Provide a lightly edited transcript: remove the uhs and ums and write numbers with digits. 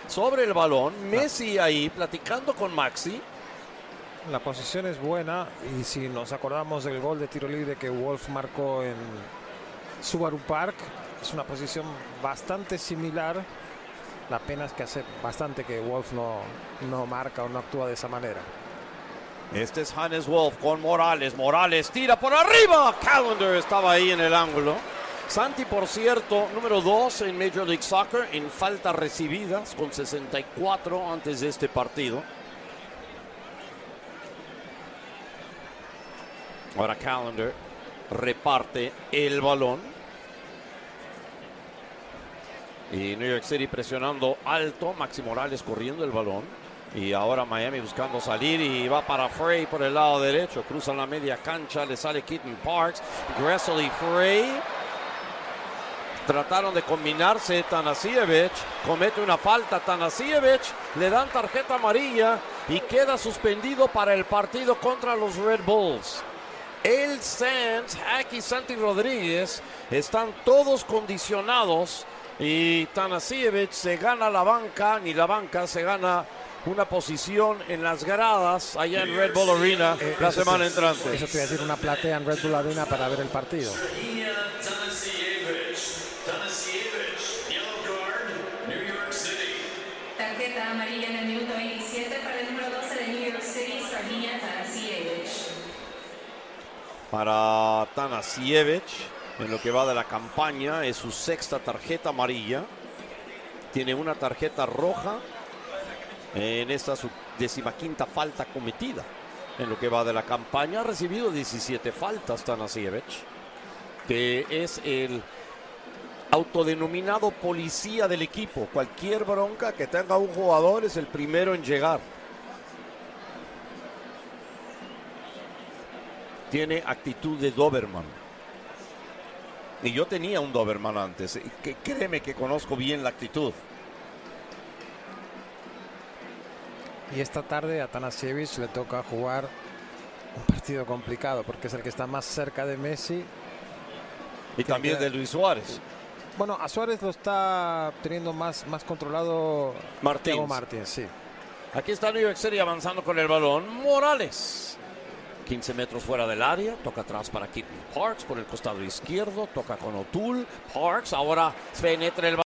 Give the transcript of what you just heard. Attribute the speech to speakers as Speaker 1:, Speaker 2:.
Speaker 1: sobre el balón. Messi ahí platicando con Maxi.
Speaker 2: La posición es buena y si nos acordamos del gol de tiro libre que Wolf marcó en Subaru Park, es una posición bastante similar. La pena es que hace bastante que Wolf no marca o no actúa de esa manera.
Speaker 1: Este es Hannes Wolf con Morales. Morales tira por arriba. Callender estaba ahí en el ángulo. Santi, por cierto, número 2 en Major League Soccer en faltas recibidas con 64 antes de este partido. Ahora Callender reparte el balón. Y New York City presionando alto. Maxi Morales corriendo el balón. Y ahora Miami buscando salir y va para Frey por el lado derecho. Cruzan la media cancha, le sale Keaton Parks. Gressel y Frey trataron de combinarse. Tanasiewicz comete una falta. Tanasiewicz le dan tarjeta amarilla y queda suspendido para el partido contra los Red Bulls. El Sands, Hacky, Santi Rodríguez están todos condicionados y Tanasiewicz se gana la banca, ni la banca se gana una posición en las gradas allá en Red Bull Arena la semana entrante.
Speaker 2: Eso te iba a decir, una platea en Red Bull Arena para ver el partido.
Speaker 3: Tarjeta amarilla en el minuto 27 para el número 12 de New York City, Sardinia Tanasiewicz.
Speaker 1: Para Tanasiewicz, en lo que va de la campaña, es su sexta tarjeta amarilla. Tiene una tarjeta roja en esta su 15ª falta cometida. En lo que va de la campaña, ha recibido 17 faltas Tanasiewicz, que es el autodenominado policía del equipo. Cualquier bronca que tenga un jugador es el primero en llegar. Tiene actitud de Doberman. Y yo tenía un Doberman antes. Que créeme que conozco bien la actitud.
Speaker 2: Y esta tarde a Tanasiewicz le toca jugar un partido complicado porque es el que está más cerca de Messi.
Speaker 1: Y también de Luis Suárez.
Speaker 2: Bueno, a Suárez lo está teniendo más controlado Thiago Martins, sí.
Speaker 1: Aquí está New York City avanzando con el balón. Morales. 15 metros fuera del área. Toca atrás para Keaton Parks por el costado izquierdo. Toca con O'Toole. Parks ahora penetra el balón.